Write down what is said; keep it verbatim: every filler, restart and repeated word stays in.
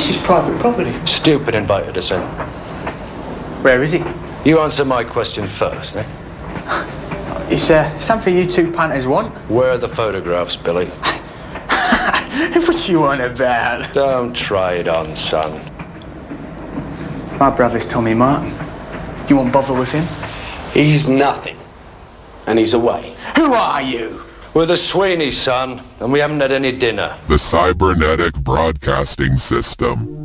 This is private property. Stupid invited us in. Where is he? You answer my question first, eh? It's uh, something you two punters want. Where are the photographs, Billy? What you on about? Don't try it on, son. My brother's Tommy Martin. You won't bother with him? He's nothing. And he's away. Who are you? We're the Sweeney, son, and we haven't had any dinner. The Cybernetic Broadcasting System.